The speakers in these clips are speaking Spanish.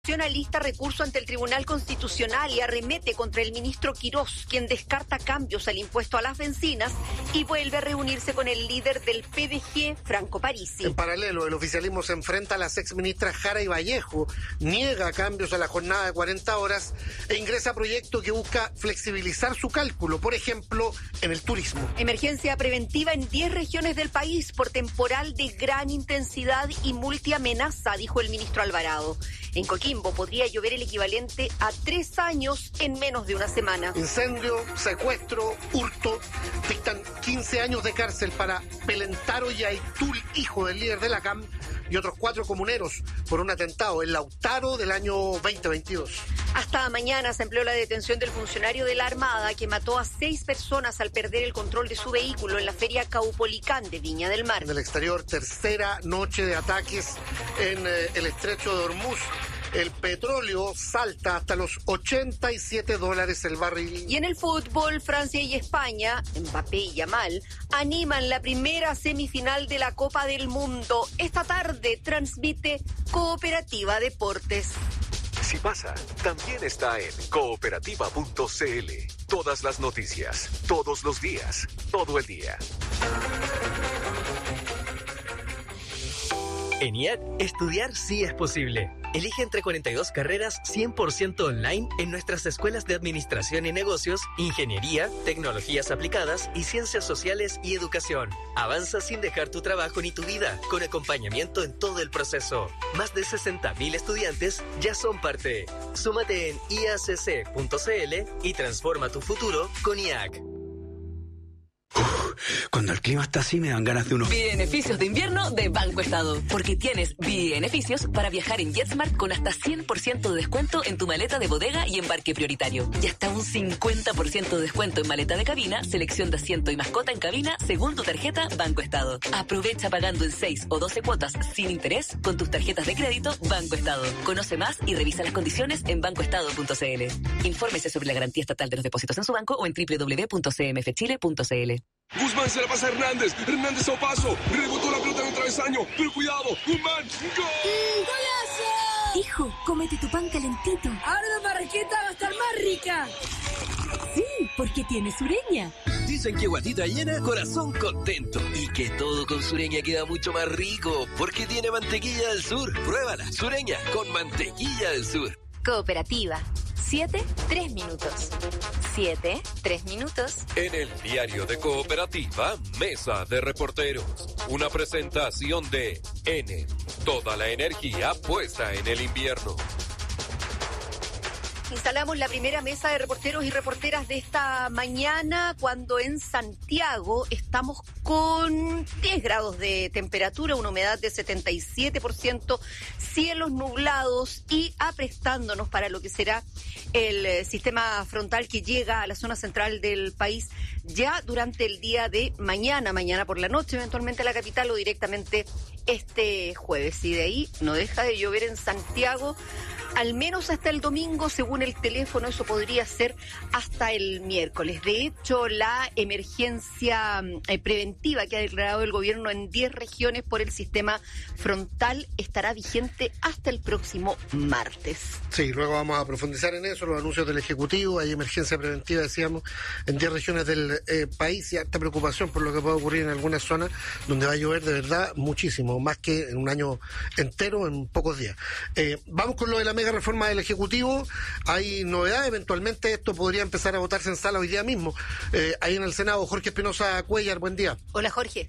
Alista recurso ante el Tribunal Constitucional y arremete contra el ministro Quirós, quien descarta cambios al impuesto a las bencinas y vuelve a reunirse con el líder del PDG, Franco Parisi. En paralelo, el oficialismo se enfrenta a las exministras Jara y Vallejo, niega cambios a la jornada de 40 horas e ingresa proyecto que busca flexibilizar su cálculo, por ejemplo, en el turismo. Emergencia preventiva en 10 regiones del país por temporal de gran intensidad y multiamenaza, dijo el ministro Alvarado. En Coquimbo podría llover el equivalente a 3 años en menos de una semana. Incendio, secuestro, hurto. Dictan 15 años de cárcel para Pelentaro Yaitul, hijo del líder de la CAM, y otros 4 comuneros por un atentado en Lautaro del año 2022. Hasta mañana se empleó la detención del funcionario de la Armada que mató a 6 personas al perder el control de su vehículo en la feria Caupolicán de Viña del Mar. En el exterior, tercera noche de ataques en el estrecho de Hormuz. El petróleo salta hasta los $87 el barril. Y en el fútbol, Francia y España, Mbappé y Yamal, animan la primera semifinal de la Copa del Mundo. Esta tarde transmite Cooperativa Deportes. Si pasa, también está en cooperativa.cl. Todas las noticias, todos los días, todo el día. En IAC, estudiar sí es posible. Elige entre 42 carreras 100% online en nuestras escuelas de Administración y Negocios, Ingeniería, Tecnologías Aplicadas y Ciencias Sociales y Educación. Avanza sin dejar tu trabajo ni tu vida, con acompañamiento en todo el proceso. Más de 60.000 estudiantes ya son parte. Súmate en iacc.cl y transforma tu futuro con IAC. Cuando el clima está así me dan ganas de unos beneficios de invierno de Banco Estado, porque tienes beneficios para viajar en JetSmart con hasta 100% de descuento en tu maleta de bodega y embarque prioritario, y hasta un 50% de descuento en maleta de cabina, selección de asiento y mascota en cabina según tu tarjeta Banco Estado. Aprovecha pagando en 6 o 12 cuotas sin interés con tus tarjetas de crédito Banco Estado. Conoce más y revisa las condiciones en bancoestado.cl. Infórmese sobre la garantía estatal de los depósitos en su banco o en www.cmfchile.cl. Guzmán se la pasa a Hernández. Hernández a paso. Rebotó la pelota en el travesaño. Pero cuidado. Guzmán. ¡Gol! ¡Golazo! Hijo, cómete tu pan calentito. Ahora la marraqueta va a estar más rica. Sí, porque tiene Sureña. Dicen que guatita llena, corazón contento. Y que todo con Sureña queda mucho más rico. Porque tiene mantequilla del sur. Pruébala. Sureña con mantequilla del sur. Cooperativa. 7, 3 minutos. 7, 3 minutos. En el diario de Cooperativa, Mesa de Reporteros. Una presentación de N. Toda la energía puesta en el invierno. Instalamos la primera mesa de reporteros y reporteras de esta mañana cuando en Santiago estamos con 10 grados de temperatura, una humedad de 77%, cielos nublados y aprestándonos para lo que será el sistema frontal que llega a la zona central del país ya durante el día de mañana por la noche, eventualmente a la capital o directamente este jueves. Y de ahí no deja de llover en Santiago, al menos hasta el domingo, según el teléfono, eso podría ser hasta el miércoles. De hecho, la emergencia preventiva que ha declarado el gobierno en 10 regiones por el sistema frontal estará vigente hasta el próximo martes. Sí, luego vamos a profundizar en eso, los anuncios del Ejecutivo. Hay emergencia preventiva, decíamos, en 10 regiones del país y harta preocupación por lo que puede ocurrir en algunas zonas donde va a llover de verdad muchísimo, más que en un año entero, en pocos días. Vamos con lo de la mega reforma del Ejecutivo. Hay novedades, eventualmente esto podría empezar a votarse en sala hoy día mismo. Ahí en el Senado, Jorge Espinosa Cuellar, buen día. Hola, Jorge.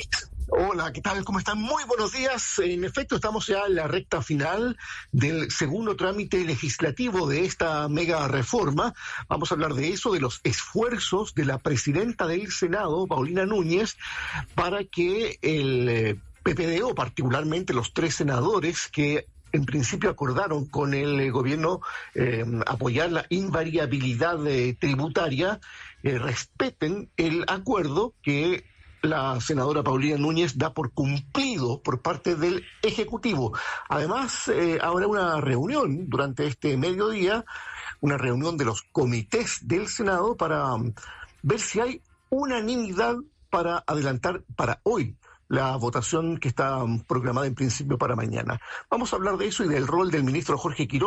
Hola, ¿qué tal? ¿Cómo están? Muy buenos días. En efecto, estamos ya en la recta final del segundo trámite legislativo de esta mega reforma. Vamos a hablar de eso, de los esfuerzos de la presidenta del Senado, Paulina Núñez, para que el PPD, particularmente los 3 senadores que en principio acordaron con el gobierno apoyar la invariabilidad tributaria, respeten el acuerdo que la senadora Paulina Núñez da por cumplido por parte del Ejecutivo. Además, habrá una reunión durante este mediodía, una reunión de los comités del Senado para ver si hay unanimidad para adelantar para hoy la votación que está programada en principio para mañana. Vamos a hablar de eso y del rol del ministro Jorge Quirós.